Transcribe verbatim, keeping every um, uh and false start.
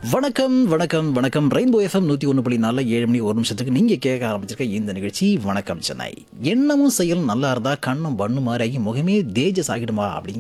வணக்கம் வணக்கம் வணக்கம் ரெயின்போ எஃப்எம் நூற்றி ஒன்று புள்ளி நாலு ஏழு மணி ஒரு நிமிஷத்துக்கு நீங்கள் கேட்க ஆரம்பிச்சிருக்க இந்த நிகழ்ச்சி வணக்கம் சென்னை. எண்ணமும் செயலும் நல்லா இருந்தால் கண்ணும் பண்ணு மாதிரி முகமே தேஜஸ் ஆகிடுமா அப்படின்னு